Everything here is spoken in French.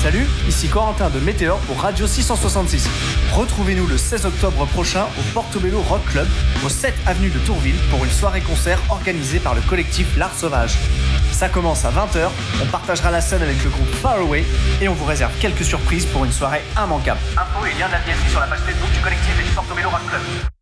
Salut, ici Corentin de Météor pour Radio 666. Retrouvez-nous le 16 octobre prochain au Portobello Rock Club, au 7 avenue de Tourville, pour une soirée-concert organisée par le collectif L'Art Sauvage. Ça commence à 20h, on partagera la scène avec le groupe Far Away et on vous réserve quelques surprises pour une soirée immanquable. Info et lien de la billetterie sur la page Facebook du collectif et du Portobello Rock Club.